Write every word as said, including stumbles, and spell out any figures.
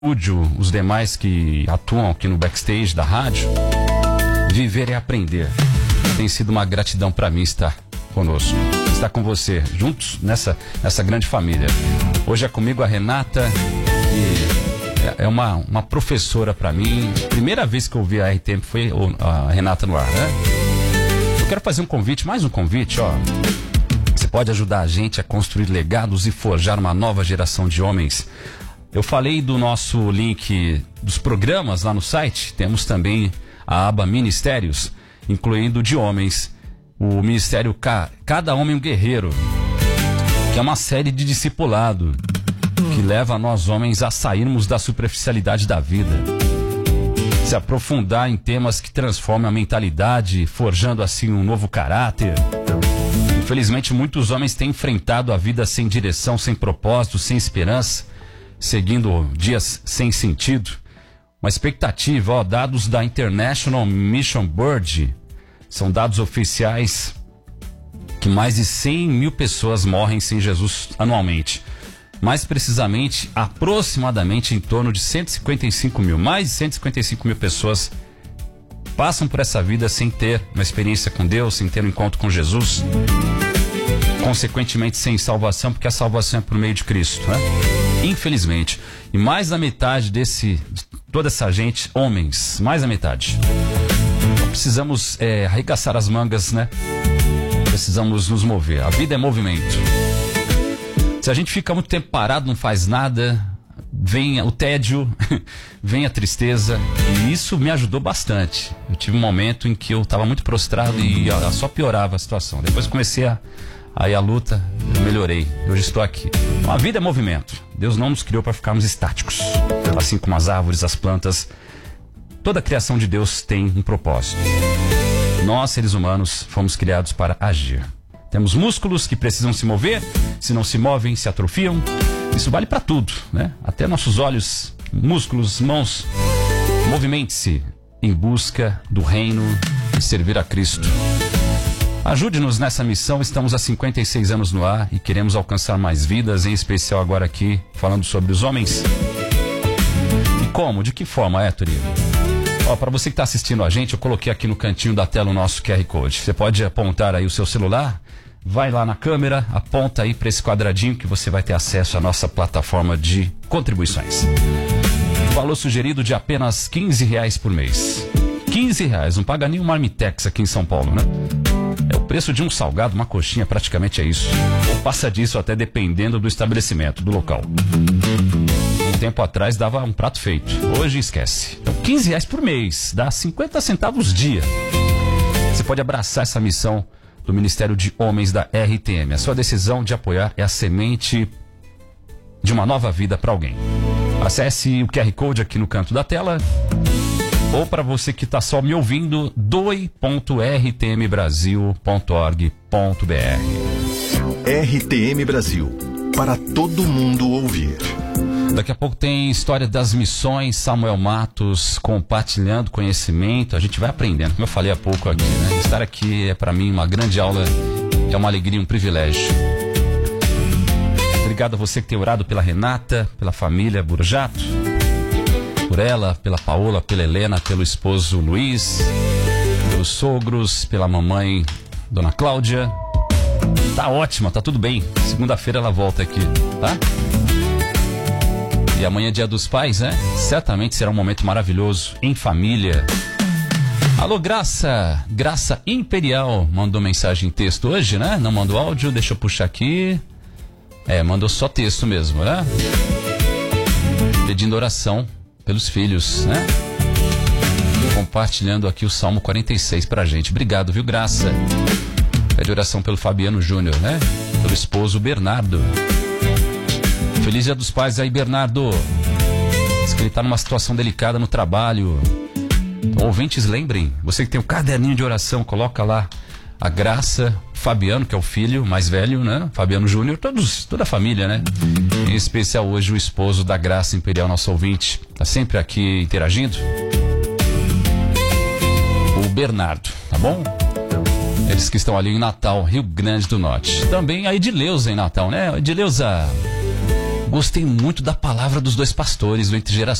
os demais que atuam aqui no backstage da rádio, viver é aprender. Tem sido uma gratidão para mim estar conosco, estar com você, juntos nessa, nessa grande família. Hoje é comigo a Renata, que é uma, uma professora para mim. Primeira vez que eu ouvi a R T M foi a Renata no ar, né? Eu quero fazer um convite, mais um convite, ó. Você pode ajudar a gente a construir legados e forjar uma nova geração de homens. Eu falei do nosso link dos programas lá no site. Temos também a aba Ministérios, incluindo de homens, o Ministério Ca- Cada Homem um Guerreiro, que é uma série de discipulado que leva nós homens a sairmos da superficialidade da vida, se aprofundar em temas que transformam a mentalidade, forjando assim um novo caráter. Infelizmente, muitos homens têm enfrentado a vida sem direção, sem propósito, sem esperança, seguindo dias sem sentido. Uma expectativa, ó, dados da International Mission Board, são dados oficiais, que mais de cem mil pessoas morrem sem Jesus anualmente. Mais precisamente, aproximadamente em torno de cento e cinquenta e cinco mil, mais de cento e cinquenta e cinco mil pessoas passam por essa vida sem ter uma experiência com Deus, sem ter um encontro com Jesus, consequentemente sem salvação, porque a salvação é por meio de Cristo, né? Infelizmente. E mais da metade desse, toda essa gente, homens, mais da metade. Então precisamos é, arregaçar as mangas, né? Precisamos nos mover. A vida é movimento. Se a gente fica muito tempo parado, não faz nada, vem o tédio, vem a tristeza, e isso me ajudou bastante. Eu tive um momento em que eu estava muito prostrado e só piorava a situação. Depois comecei a Aí a luta, eu melhorei. Hoje estou aqui. A vida é movimento. Deus não nos criou para ficarmos estáticos. Assim como as árvores, as plantas. Toda a criação de Deus tem um propósito. Nós, seres humanos, fomos criados para agir. Temos músculos que precisam se mover. Se não se movem, se atrofiam. Isso vale para tudo, né? Até nossos olhos, músculos, mãos. Movimente-se em busca do reino e servir a Cristo. Ajude-nos nessa missão. Estamos há cinquenta e seis anos no ar e queremos alcançar mais vidas, em especial agora aqui, falando sobre os homens. E como? De que forma, é, Turi? Ó, para você que está assistindo a gente, eu coloquei aqui no cantinho da tela o nosso Q R Code. Você pode apontar aí o seu celular, vai lá na câmera, aponta aí para esse quadradinho que você vai ter acesso à nossa plataforma de contribuições. Valor sugerido de apenas quinze reais por mês. quinze reais, não paga nem um marmitex aqui em São Paulo, né? É o preço de um salgado, uma coxinha, praticamente é isso. Ou passa disso até, dependendo do estabelecimento, do local. Um tempo atrás dava um prato feito. Hoje esquece. Então quinze reais por mês, dá cinquenta centavos dia. Você pode abraçar essa missão do Ministério de Homens da R T M. A sua decisão de apoiar é a semente de uma nova vida para alguém. Acesse o Q R Code aqui no canto da tela. Ou para você que está só me ouvindo, doe ponto r t m brasil ponto org ponto b r. R T M Brasil, para todo mundo ouvir. Daqui a pouco tem história das missões, Samuel Matos compartilhando conhecimento. A gente vai aprendendo, como eu falei há pouco aqui, né? Estar aqui é para mim uma grande aula, é uma alegria, um privilégio. Obrigado a você que tem orado pela Renata, pela família Burjato. Por ela, pela Paola, pela Helena, pelo esposo Luiz, pelos sogros, pela mamãe Dona Cláudia. Tá ótima, tá tudo bem. Segunda-feira ela volta aqui, tá? E amanhã é Dia dos Pais, né? Certamente será um momento maravilhoso em família. Alô, Graça, Graça Imperial, mandou mensagem em texto hoje, né? Não mandou áudio, deixa eu puxar aqui. É, mandou só texto mesmo, né? Pedindo oração pelos filhos, né? Compartilhando aqui o Salmo quarenta e seis pra gente. Obrigado, viu, Graça? Pede oração pelo Fabiano Júnior, né? Pelo esposo Bernardo. Feliz Dia dos Pais aí, Bernardo. Diz que ele tá numa situação delicada no trabalho. Então, ouvintes, lembrem, você que tem um caderninho de oração, coloca lá a Graça, Fabiano, que é o filho mais velho, né? Fabiano Júnior, todos, toda a família, né? Em especial hoje o esposo da Graça Imperial, nosso ouvinte, tá sempre aqui interagindo. O Bernardo, tá bom? Eles que estão ali em Natal, Rio Grande do Norte. Também a Edileuza em Natal, né? Edileuza, Gostei muito da palavra dos dois pastores do Entre Gerações.